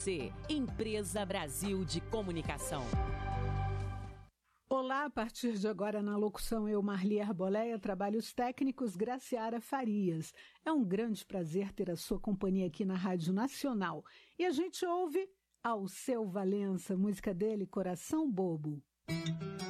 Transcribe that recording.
você, Empresa Brasil de Comunicação. Olá, a partir de agora na locução eu, Marli Arboleia, trabalhos técnicos Graciara Farias. É um grande prazer ter a sua companhia aqui na Rádio Nacional. E a gente ouve Alceu Valença, música dele, Coração Bobo.